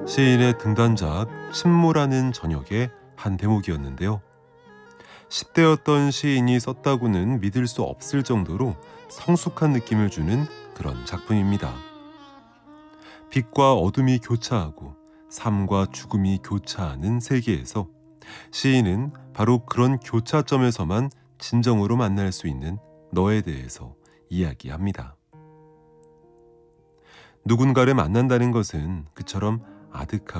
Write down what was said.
시인의 등단작 침모라는 저녁의 한 대목이었는데요. 10대였던 시인이 썼다고는 믿을 수 없을 정도로 성숙한 느낌을 주는 그런 작품입니다. 빛과 어둠이 교차하고 삶과 죽음이 교차하는 세계에서 시인은 바로 그런 교차점에서만 진정으로 만날 수 있는 너에 대해서 이야기합니다. 누군가를 만난다는 것은 그처럼 아득하고